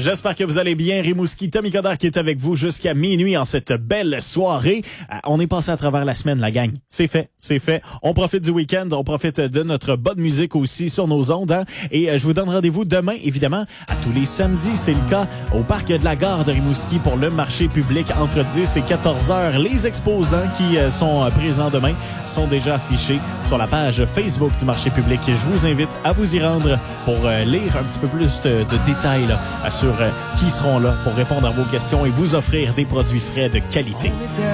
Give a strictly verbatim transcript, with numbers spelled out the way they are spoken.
J'espère que vous allez bien. Rimouski, Tommy Coderre qui est avec vous jusqu'à minuit en cette belle soirée. Euh, on est passé à travers la semaine, la gang. C'est fait, c'est fait. On profite du week-end, on profite de notre bonne musique aussi sur nos ondes. Hein? Et euh, je vous donne rendez-vous demain, évidemment, à tous les samedis. C'est le cas au parc de la gare de Rimouski pour le marché public entre dix et quatorze heures. Les exposants qui euh, sont euh, présents demain sont déjà affichés sur la page Facebook du marché public. Je vous invite à vous y rendre pour euh, lire un petit peu plus de, de détails là, sur euh, qui seront là pour répondre à vos questions et vous offrir des produits frais de qualité.